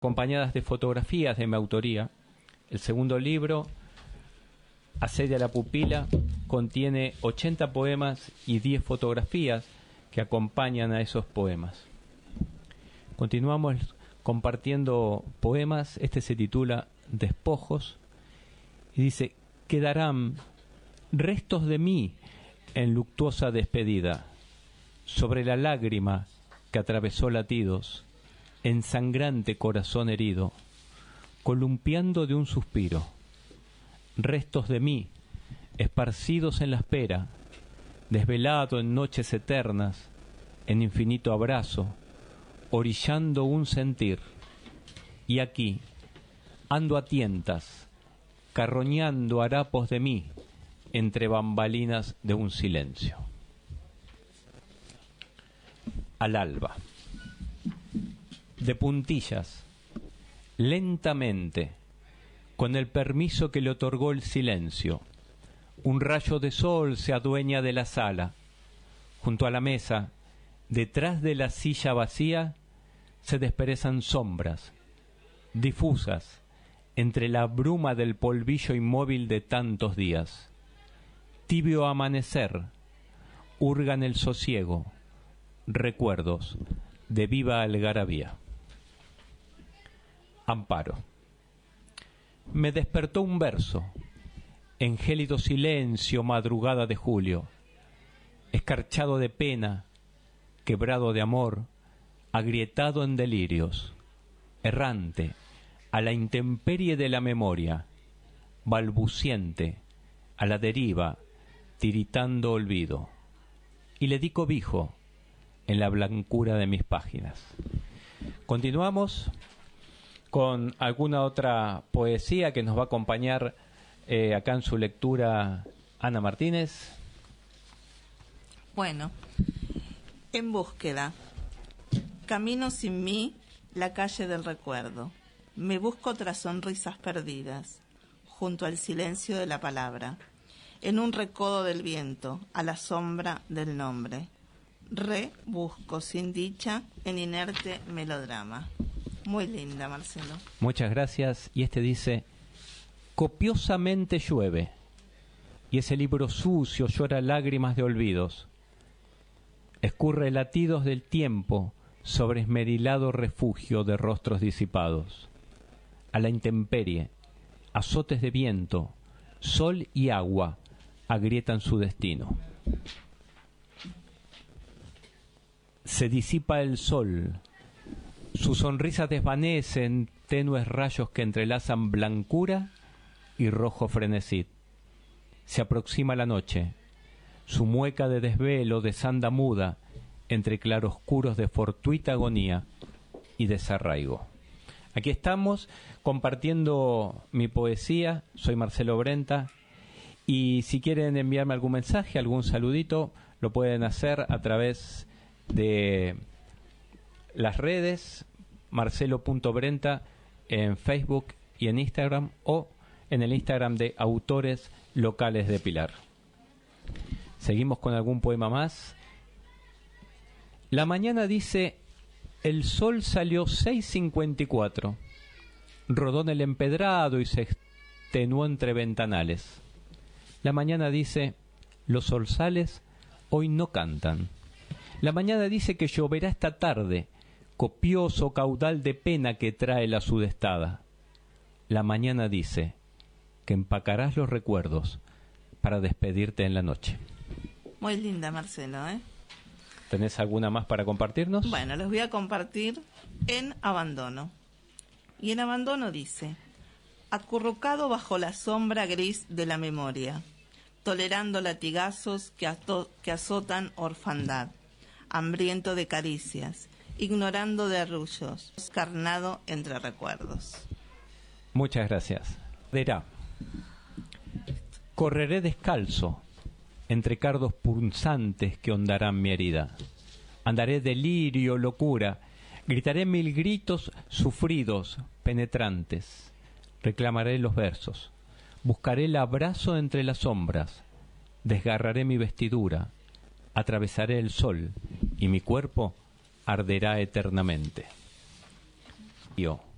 acompañadas de fotografías de mi autoría. El segundo libro, Asedia la pupila, contiene 80 poemas y 10 fotografías que acompañan a esos poemas. Continuamos compartiendo poemas. Este se titula Despojos y dice: quedarán restos de mí en luctuosa despedida, sobre la lágrima que atravesó latidos, en sangrante corazón herido, columpiando de un suspiro. Restos de mí, esparcidos en la espera, desvelado en noches eternas, en infinito abrazo, orillando un sentir. Y aquí, ando a tientas, carroñando harapos de mí, entre bambalinas de un silencio. Al alba. De puntillas, lentamente, con el permiso que le otorgó el silencio, un rayo de sol se adueña de la sala. Junto a la mesa, detrás de la silla vacía, se desperezan sombras, difusas, entre la bruma del polvillo inmóvil de tantos días. Tibio amanecer, hurgan el sosiego, recuerdos de viva algarabía. Amparo. Me despertó un verso, en gélido silencio, madrugada de julio, escarchado de pena, quebrado de amor, agrietado en delirios, errante a la intemperie de la memoria, balbuciente a la deriva, tiritando olvido, y le di cobijo en la blancura de mis páginas. Continuamos con alguna otra poesía que nos va a acompañar acá en su lectura Ana Martínez. Bueno, en búsqueda. Camino sin mí la calle del recuerdo. Me busco tras sonrisas perdidas, junto al silencio de la palabra, en un recodo del viento, a la sombra del nombre. Rebusco sin dicha en inerte melodrama. Muy linda, Marcelo. Muchas gracias. Y este dice: copiosamente llueve, y ese libro sucio llora lágrimas de olvidos. Escurre latidos del tiempo sobre esmerilado refugio de rostros disipados. A la intemperie, azotes de viento, sol y agua agrietan su destino. Se disipa el sol, su sonrisa desvanece en tenues rayos que entrelazan blancura y rojo frenesí. Se aproxima la noche, su mueca de desvelo desanda muda entre claroscuros de fortuita agonía y desarraigo. Aquí estamos compartiendo mi poesía. Soy Marcelo Brenta, y si quieren enviarme algún mensaje, algún saludito, lo pueden hacer a través de las redes marcelo.brenta en Facebook y en Instagram, o en el Instagram de Autores Locales de Pilar. Seguimos con algún poema más. La mañana dice: el sol salió 6:54, rodó en el empedrado y se extenuó entre ventanales. La mañana dice: los zorzales hoy no cantan. La mañana dice que lloverá esta tarde, copioso caudal de pena que trae la sudestada. La mañana dice que empacarás los recuerdos para despedirte en la noche. Muy linda, Marcelo, ¿eh? ¿Tenés alguna más para compartirnos? Bueno, les voy a compartir En Abandono. Y En Abandono dice: acurrucado bajo la sombra gris de la memoria, tolerando latigazos que azotan orfandad, hambriento de caricias, ignorando de arrullos, carnado entre recuerdos. Muchas gracias. Verá: correré descalzo entre cardos punzantes que hondarán mi herida. Andaré delirio, locura, gritaré mil gritos sufridos, penetrantes. Reclamaré los versos, buscaré el abrazo entre las sombras, desgarraré mi vestidura, atravesaré el sol y mi cuerpo arderá eternamente. Yo.